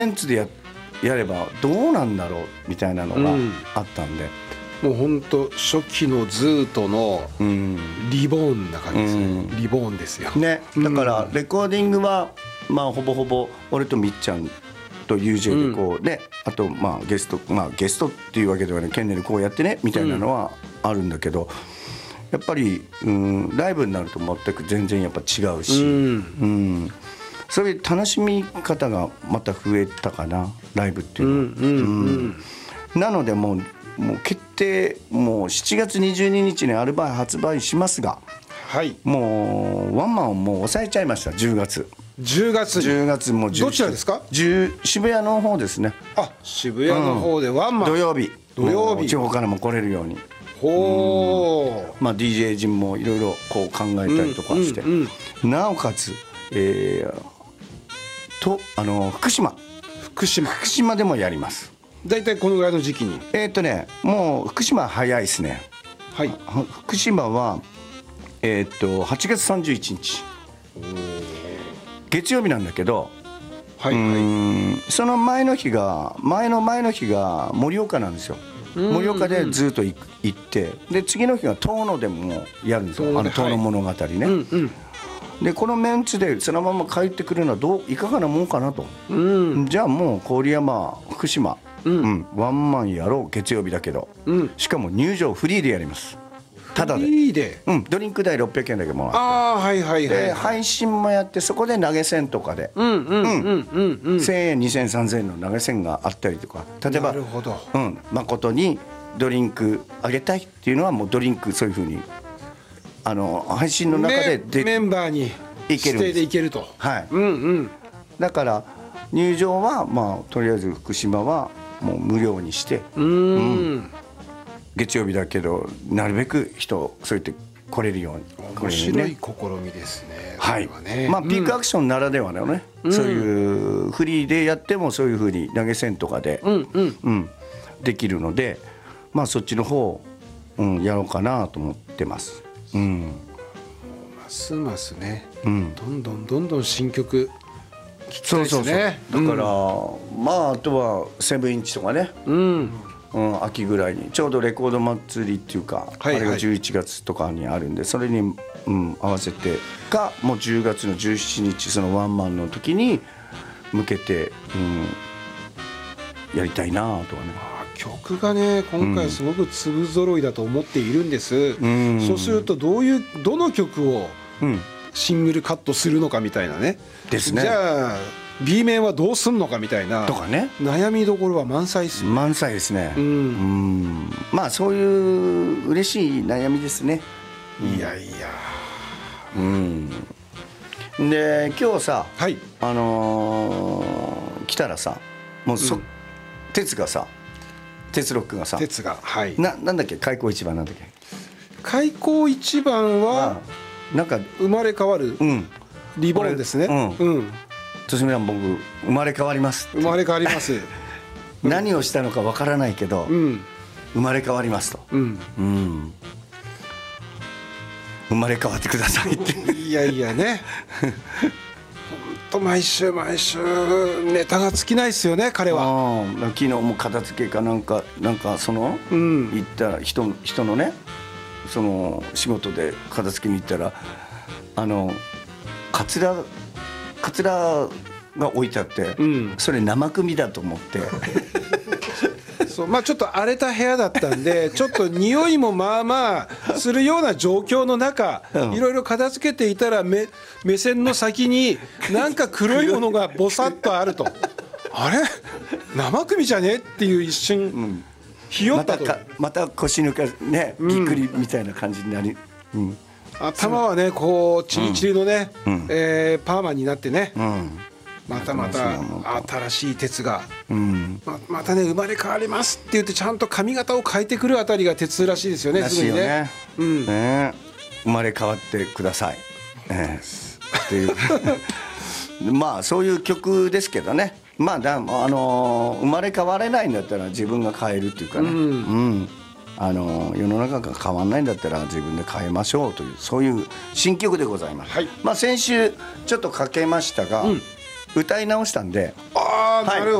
メンツでやればどうなんだろうみたいなのがあったんで、 もう本当初期のズートのリボーンな感じですね、リボーンですよね。だからレコーディングはまあほぼほぼ俺とみっちゃんと UJ でこうで、あとまあゲストっていうわけではね、ケンネルこうやってねみたいなのはあるんだけど、やっぱりライブになると全く全然やっぱ違うし、そういう楽しみ方がまた増えたかな、ライブっていうのは。なのでもう決定、もう7月22日にアルバム発売しますが、 はい、 もうワンマンをもう抑えちゃいました。10月もうどちらですか？ 渋谷の方ですね。 あ、渋谷の方でワンマン、 土曜日地方からも来れるように、まあ DJ 陣もいろいろこう考えたりとかして、なおかつ福島でもやります。 だいたいこのぐらいの時期にもう福島は早いですね。はい、福島は8月31日月曜日なんだけど、その前の日が盛岡なんですよ。盛岡でずっと行って、で次の日が遠野でもやるんですよ、遠野物語ね。でこのメンツでそのまま帰ってくるのはいかがなもんかなと、じゃあもう郡山福島、ワンマンやろう、月曜日だけど、しかも入場フリーでやります。ただで、ドリンク代600円だけもらって、で配信もやって、そこで投げ銭とかで1000円2000円3000円の投げ銭があったりとか、例えば誠にドリンクあげたいっていうのはもうドリンクそういうふうに配信の中でメンバーに指定でいけると。 だから入場はまあとりあえず福島はもう無料にして、月曜日だけどなるべく人そうやって来れるように。 面白い試みですね。 はい、まあピークアクションならではのね、そういうフリーでやってもそういうふうに投げ銭とかでできるので、まあそっちの方やろうかなと思ってます。 ますますね、どんどん新曲聴きたいですね。 だからまああとは7インチとかね、秋ぐらいにちょうどレコード祭りっていうか、あれが11月とかにあるんで、それに合わせてかもう10月の17日そのワンマンの時に向けてやりたいなとかね。 曲がね今回すごく粒揃いだと思っているんです。そうするとどの曲をシングルカットするのかみたいなね。 ですね。 じゃあ B 面はどうすんのかみたいなとかね、 悩みどころは満載ですよ。 満載ですね。まあそういう嬉しい悩みですね。 いやいや。 で今日さ、来たらさ、もう鉄がさ、鉄ロックがさ、なんだっけ、開口一番なんだっけ。 開口一番はなんか生まれ変わるリボンですね。 としみさん、僕生まれ変わります。 生まれ変わります。 何をしたのかわからないけど、生まれ変わりますと。生まれ変わってくださいって。 いやいやね。本当毎週ネタが尽きないですよね、彼は。 昨日も片付けかなんかその行った人のね、その仕事で片付けに行ったらカツラが置いてあって、それ生首だと思って。 まあちょっと荒れた部屋だったんで、ちょっと匂いもまあまあするような状況の中、いろいろ片付けていたら目線の先になんか黒いものがボサッとあると、あれ生首じゃねっていう一瞬ひよったと。 また腰抜かね、ぎっくりみたいな感じになり、 頭はねこうチリチリのね、パーマになってね、また新しい鉄が、またね生まれ変わりますって言ってちゃんと髪型を変えてくるあたりが鉄らしいですよね。すぐにね、 生まれ変わってくださいっていうまあそういう曲ですけどね。まあ生まれ変われないんだったら自分が変えるっていうかね、世の中が変わらないんだったら自分で変えましょうという、そういう新曲でございます。まあ先週ちょっとかけましたが、 歌い直したんで、 ああ、 はいなるほど。